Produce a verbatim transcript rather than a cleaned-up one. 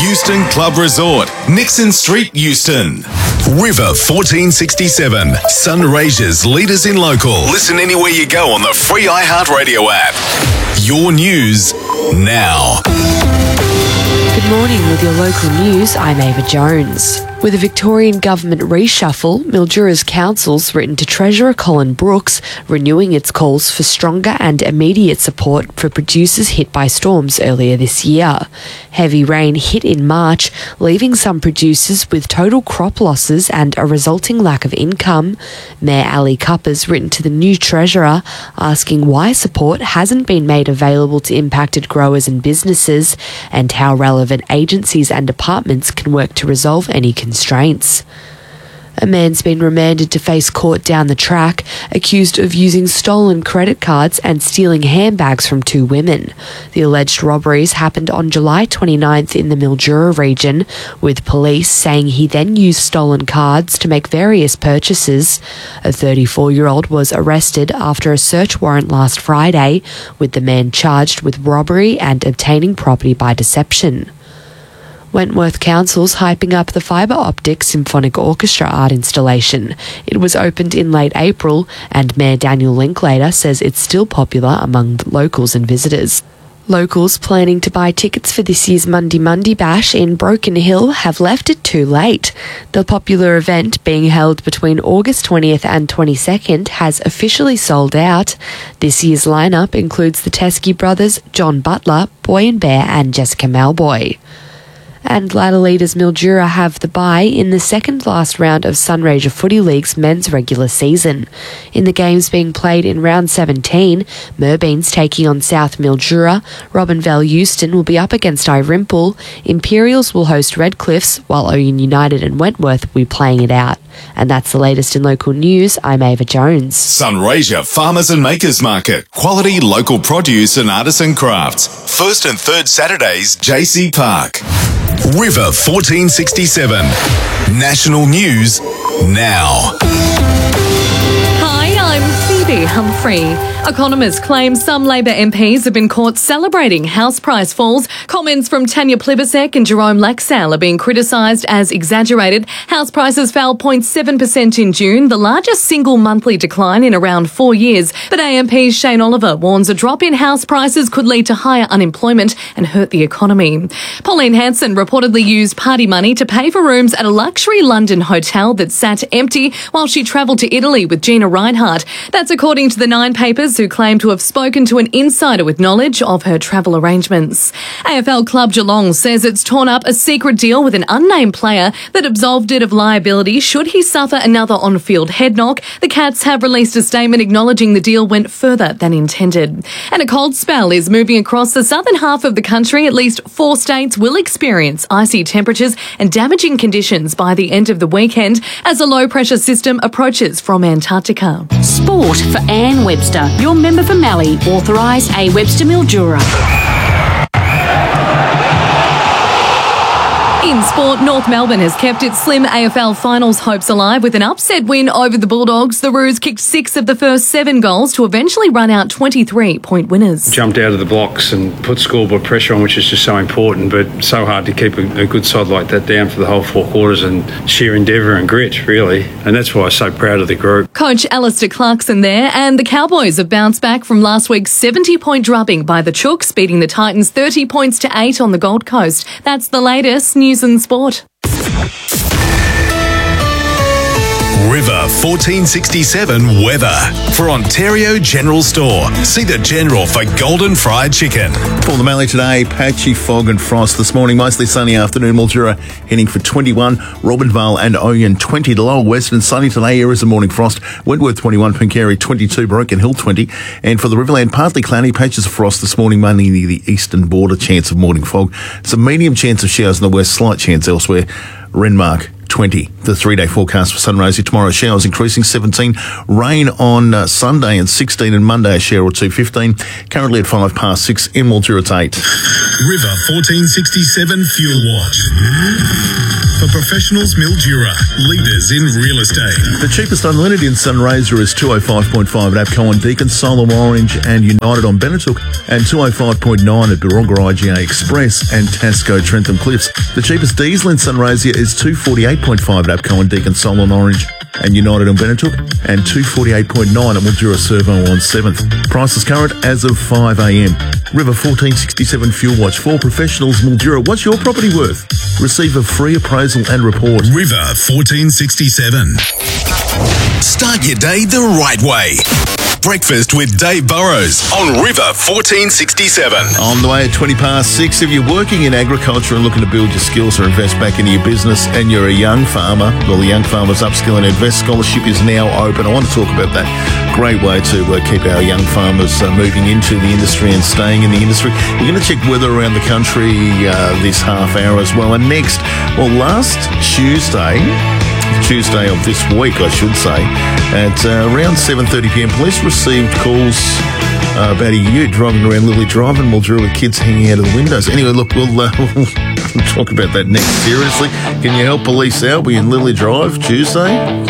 Euston Club Resort, Nixon Street, Euston. River fourteen sixty-seven, Sunraysia's leaders in local. Listen anywhere you go on the free iHeartRadio app. Your news now. Good morning with your local news. I'm Ava Jones. With a Victorian government reshuffle, Mildura's council's written to Treasurer Colin Brooks, renewing its calls for stronger and immediate support for producers hit by storms earlier this year. Heavy rain hit in March, leaving some producers with total crop losses and a resulting lack of income. Mayor Ali Cupper's written to the new Treasurer, asking why support hasn't been made available to impacted growers and businesses, and how relevant agencies and departments can work to resolve any concerns. Constraints. A man's been remanded to face court down the track, accused of using stolen credit cards and stealing handbags from two women. The alleged robberies happened on July twenty-ninth in the Mildura region, with police saying he then used stolen cards to make various purchases. A thirty-four-year-old was arrested after a search warrant last Friday, with the man charged with robbery and obtaining property by deception. Wentworth Council's hyping up the fibre optic symphonic orchestra art installation. It was opened in late April, and Mayor Daniel Linklater says it's still popular among locals and visitors. Locals planning to buy tickets for this year's Monday Monday Bash in Broken Hill have left it too late. The popular event, being held between August twentieth and twenty-second, has officially sold out. This year's lineup includes the Teskey Brothers, John Butler, Boy and Bear and Jessica Malboy. And ladder leaders Mildura have the bye in the second last round of Sunraysia Footy League's men's regular season. In the games being played in round seventeen, Merbeans taking on South Mildura, Robinvale Euston will be up against Irimple, Imperials will host Redcliffs, while Oyen United and Wentworth will be playing it out. And that's the latest in local news. I'm Ava Jones. Sunraysia Farmers and Makers Market. Quality local produce and artisan crafts. First and third Saturdays, J C Park. River fourteen sixty-seven. National News now. Hi, I'm Phoebe Humphrey. Economists claim some Labor M Ps have been caught celebrating house price falls. Comments from Tanya Plibersek and Jerome Laxale are being criticised as exaggerated. House prices fell zero point seven percent in June, the largest single monthly decline in around four years. But A M P Shane Oliver warns a drop in house prices could lead to higher unemployment and hurt the economy. Pauline Hanson reportedly used party money to pay for rooms at a luxury London hotel that sat empty while she travelled to Italy with Gina Reinhardt. That's according to the Nine Papers, who claim to have spoken to an insider with knowledge of her travel arrangements. A F L club Geelong says it's torn up a secret deal with an unnamed player that absolved it of liability should he suffer another on-field head knock. The Cats have released a statement acknowledging the deal went further than intended. And a cold spell is moving across the southern half of the country. At least four states will experience icy temperatures and damaging conditions by the end of the weekend as a low-pressure system approaches from Antarctica. Sport for Anne Webster. Your member for Mallee, authorised A Webster Mildura. In sport, North Melbourne has kept its slim A F L finals hopes alive with an upset win over the Bulldogs. The Roos kicked six of the first seven goals to eventually run out twenty-three point winners. Jumped out of the blocks and put scoreboard pressure on, which is just so important, but so hard to keep a, a good side like that down for the whole four quarters, and sheer endeavour and grit, really. And that's why I'm so proud of the group. Coach Alistair Clarkson there, and the Cowboys have bounced back from last week's seventy-point drubbing by the Chooks, beating the Titans thirty points to eight on the Gold Coast. That's the latest news and sport. River fourteen sixty-seven weather for Ontario General Store. See the General for golden fried chicken. For the Mallee today, patchy fog and frost this morning. Mostly sunny afternoon. Mildura heading for twenty-one. Robinvale and Oyen twenty. The lower western sunny today. Areas of morning frost. Wentworth twenty-one. Pinkary twenty-two. Broken Hill twenty. And for the Riverland, partly cloudy. Patches of frost this morning, mainly near the eastern border. Chance of morning fog. Some medium chance of showers in the west. Slight chance elsewhere. Renmark twenty. The three-day forecast for Sunraysia. Tomorrow, showers increasing seventeen. Rain on uh, Sunday and sixteen, and Monday a shower or two, fifteen. Currently at five past six in Mildura at eight. River fourteen sixty-seven Fuel Watch. For professionals, Mildura, leaders in real estate. The cheapest unlimited in Sunraysia is two oh five point five at Apco and Deakin, Solar Orange and United on Benetook, and two oh five point nine at Baronga I G A Express and Tasco Trentham Cliffs. The cheapest diesel in Sunraysia is two forty-eight point five at Apco and Deakin, Solar Orange and United on Benetook, and two forty-eight point nine at Mildura Servo on seventh. Prices current as of five a m. River fourteen sixty-seven Fuel Watch for professionals, Mildura. What's your property worth? Receive a free appraisal and report. River fourteen sixty-seven. Start your day the right way. Breakfast with Dave Burrows on River fourteen sixty-seven. On the way at twenty past six, if you're working in agriculture and looking to build your skills or invest back into your business and you're a young farmer, well, the Young Farmers Upskill and Invest Scholarship is now open. I want to talk about that. Great way to uh, keep our young farmers uh, moving into the industry and staying in the industry. We're going to check weather around the country uh, this half hour as well. And next, well, last Tuesday... Tuesday of this week, I should say, at uh, around seven thirty p m, police received calls uh, about a ute driving around Lily Drive in Mildura with kids hanging out of the windows. Anyway, look, we'll, uh, we'll talk about that next. Seriously, can you help police out? We're in Lily Drive Tuesday.